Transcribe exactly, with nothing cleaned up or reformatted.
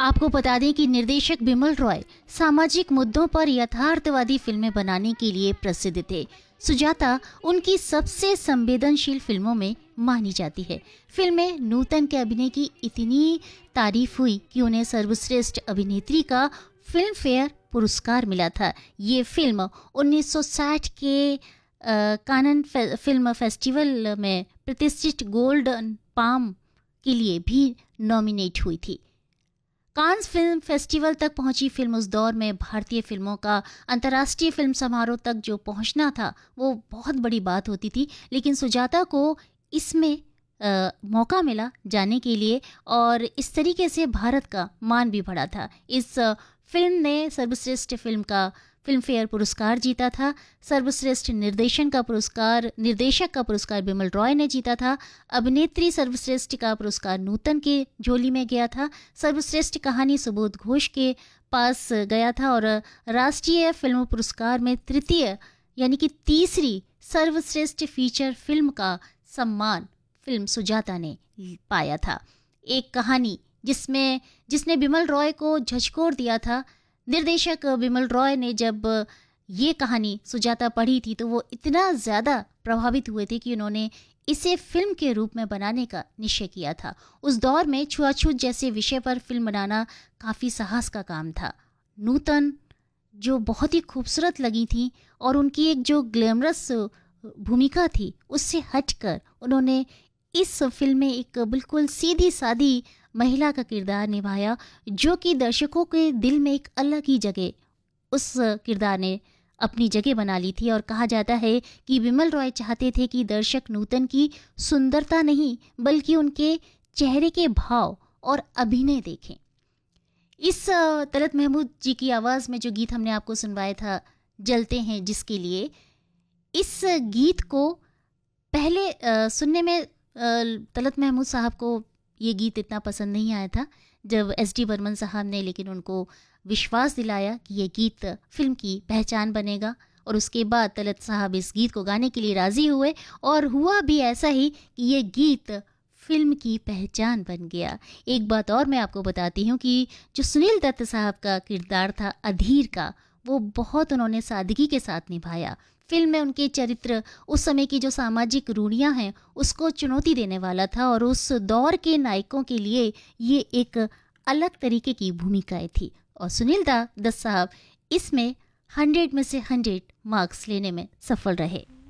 आपको बता दें कि निर्देशक बिमल रॉय सामाजिक मुद्दों पर यथार्थवादी फिल्में बनाने के लिए प्रसिद्ध थे। सुजाता उनकी सबसे संवेदनशील फिल्मों में मानी जाती है। फिल्म में नूतन के अभिनय की इतनी तारीफ हुई कि उन्हें सर्वश्रेष्ठ अभिनेत्री का फिल्म फेयर पुरस्कार मिला था। ये फिल्म उन्नीस सौ साठ के कानन फे, फिल्म फेस्टिवल में प्रतिष्ठित गोल्डन पाम के लिए भी नॉमिनेट हुई थी। कांस फिल्म फेस्टिवल तक पहुंची फिल्म उस दौर में भारतीय फिल्मों का अंतर्राष्ट्रीय फिल्म समारोह तक जो पहुंचना था वो बहुत बड़ी बात होती थी, लेकिन सुजाता को इसमें आ, मौका मिला जाने के लिए और इस तरीके से भारत का मान भी बढ़ा था। इस आ, फिल्म ने सर्वश्रेष्ठ फिल्म का फिल्म फेयर पुरस्कार जीता था। सर्वश्रेष्ठ निर्देशन का पुरस्कार निर्देशक का पुरस्कार बिमल रॉय ने जीता था। अभिनेत्री सर्वश्रेष्ठ का पुरस्कार नूतन के झोली में गया था। सर्वश्रेष्ठ कहानी सुबोध घोष के पास गया था और राष्ट्रीय फिल्म पुरस्कार में तृतीय यानी कि तीसरी सर्वश्रेष्ठ फीचर फिल्म का सम्मान फिल्म सुजाता ने पाया था। एक कहानी जिसमें जिसने बिमल रॉय को झकझोर दिया था। निर्देशक बिमल रॉय ने जब ये कहानी सुजाता पढ़ी थी तो वो इतना ज़्यादा प्रभावित हुए थे कि उन्होंने इसे फिल्म के रूप में बनाने का निश्चय किया था। उस दौर में छुआछूत जैसे विषय पर फिल्म बनाना काफ़ी साहस का काम था। नूतन जो बहुत ही खूबसूरत लगी थी और उनकी एक जो ग्लैमरस भूमिका थी उससे हटकर उन्होंने इस फिल्म में एक बिल्कुल सीधी सादी महिला का किरदार निभाया, जो कि दर्शकों के दिल में एक अलग ही जगह उस किरदार ने अपनी जगह बना ली थी। और कहा जाता है कि बिमल रॉय चाहते थे कि दर्शक नूतन की सुंदरता नहीं बल्कि उनके चेहरे के भाव और अभिनय देखें। इस तलत महमूद जी की आवाज़ में जो गीत हमने आपको सुनवाया था जलते हैं जिसके लिए, इस गीत को पहले आ, सुनने में तलत महमूद साहब को ये गीत इतना पसंद नहीं आया था जब एस डी बर्मन साहब ने लेकिन उनको विश्वास दिलाया कि ये गीत फिल्म की पहचान बनेगा और उसके बाद तलत साहब इस गीत को गाने के लिए राज़ी हुए और हुआ भी ऐसा ही कि ये गीत फिल्म की पहचान बन गया। एक बात और मैं आपको बताती हूँ कि जो सुनील दत्त साहब का किरदार था अधीर का, वो बहुत उन्होंने सादगी के साथ निभाया। फिल्म में उनके चरित्र उस समय की जो सामाजिक रूढ़ियां हैं उसको चुनौती देने वाला था और उस दौर के नायकों के लिए ये एक अलग तरीके की भूमिकाएं थी और सुनील दत्त साहब इसमें हंड्रेड में से हंड्रेड मार्क्स लेने में सफल रहे।